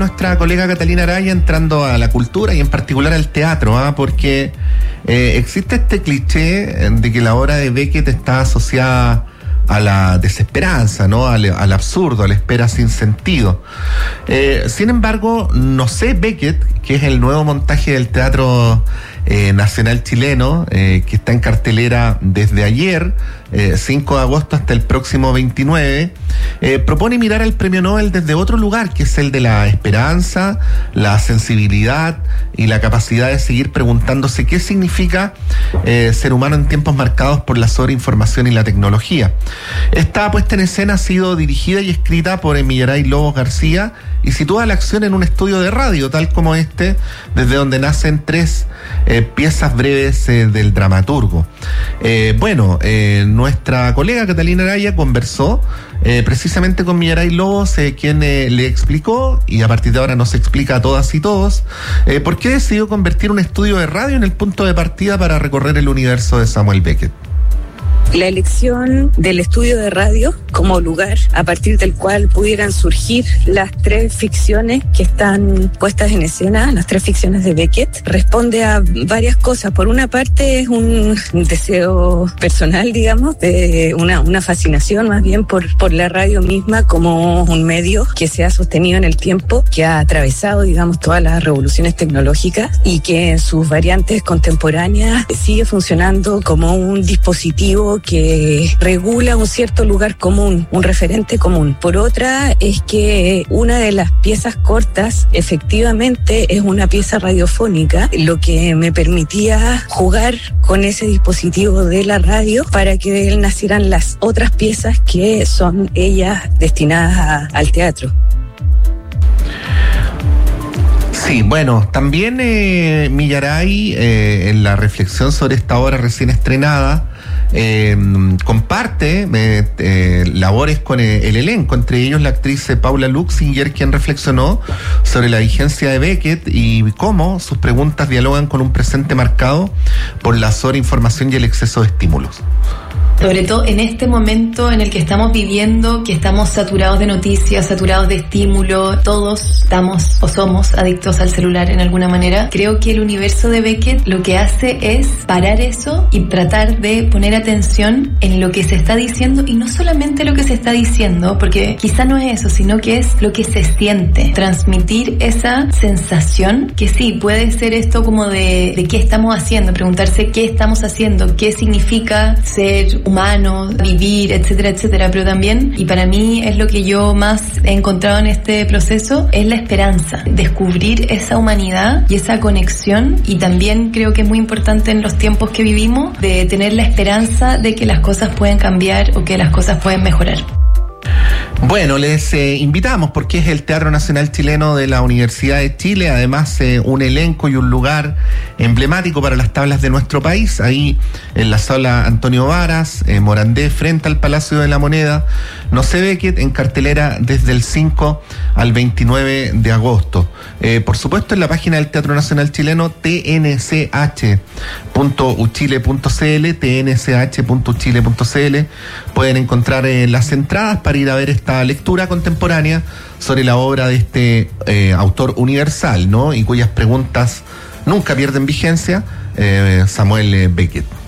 Nuestra colega Catalina Araya entrando a la cultura y en particular al teatro, porque existe este cliché de que la obra de Beckett está asociada a la desesperanza, ¿no? Al absurdo, a la espera sin sentido. Sin embargo, No sé, Beckett, que es el nuevo montaje del Teatro Nacional Chileno, que está en cartelera desde ayer, 5 de agosto hasta el próximo 29, propone mirar al premio Nobel desde otro lugar, que es el de la esperanza, la sensibilidad y la capacidad de seguir preguntándose qué significa ser humano en tiempos marcados por la sobreinformación y la tecnología. Esta puesta en escena ha sido dirigida y escrita por Millaray Lobos García y sitúa la acción en un estudio de radio, tal como este, desde donde nacen 3 piezas breves del dramaturgo. Nuestra colega Catalina Araya conversó precisamente con Millaray Lobos, quien le explicó, y a partir de ahora nos explica a todas y todos, por qué decidió convertir un estudio de radio en el punto de partida para recorrer el universo de Samuel Beckett. La elección del estudio de radio como lugar a partir del cual pudieran surgir las 3 ficciones que están puestas en escena, las 3 ficciones de Beckett, responde a varias cosas. Por una parte es un deseo personal, digamos, de una fascinación más bien por la radio misma como un medio que se ha sostenido en el tiempo, que ha atravesado, digamos, todas las revoluciones tecnológicas y que en sus variantes contemporáneas sigue funcionando como un dispositivo que regula un cierto lugar común, un referente común. Por otra, es que una de las piezas cortas efectivamente es una pieza radiofónica, lo que me permitía jugar con ese dispositivo de la radio para que de él nacieran las otras piezas que son ellas destinadas al teatro. Sí, bueno, también Millaray, en la reflexión sobre esta obra recién estrenada, comparte labores con el elenco, entre ellos la actriz Paula Luxinger, quien reflexionó sobre la vigencia de Beckett y cómo sus preguntas dialogan con un presente marcado por la sobreinformación y el exceso de estímulos. Sobre todo en este momento en el que estamos viviendo, que estamos saturados de noticias, saturados de estímulo, todos estamos o somos adictos al celular en alguna manera. Creo que el universo de Beckett lo que hace es parar eso y tratar de poner atención en lo que se está diciendo, y no solamente lo que se está diciendo, porque quizá no es eso, sino que es lo que se siente. Transmitir esa sensación, que sí, puede ser esto como de qué estamos haciendo, preguntarse qué estamos haciendo, qué significa ser humano, vivir, etcétera, etcétera, pero también, y para mí es lo que yo más he encontrado en este proceso, es la esperanza, descubrir esa humanidad y esa conexión, y también creo que es muy importante en los tiempos que vivimos, de tener la esperanza de que las cosas pueden cambiar o que las cosas pueden mejorar. Bueno, les invitamos, porque es el Teatro Nacional Chileno de la Universidad de Chile, además un elenco y un lugar emblemático para las tablas de nuestro país, ahí en la sala Antonio Varas, Morandé, frente al Palacio de la Moneda. No sé, Beckett, en cartelera desde el 5 al 29 de agosto. Por supuesto, en la página del Teatro Nacional Chileno, tnch.uchile.cl, tnch.uchile.cl, pueden encontrar las entradas para ir a ver esta lectura contemporánea sobre la obra de este autor universal, ¿no? Y cuyas preguntas nunca pierden vigencia, Samuel Beckett.